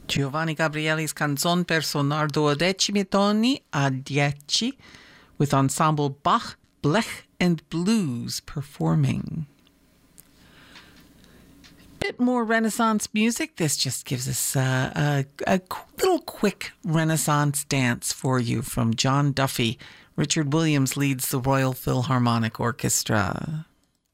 Giovanni Gabrieli's Canzon per sonar 12 toni a 10 with Ensemble Bach, Blech and Blues performing. Bit more Renaissance music. This just gives us a little quick Renaissance dance for you from John Duffy. Richard Williams leads the Royal Philharmonic Orchestra.